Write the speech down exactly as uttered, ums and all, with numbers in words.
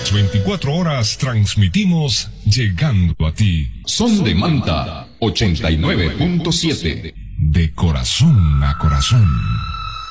Las veinticuatro horas transmitimos llegando a ti. Son de Manta ochenta y nueve punto siete. De corazón a corazón.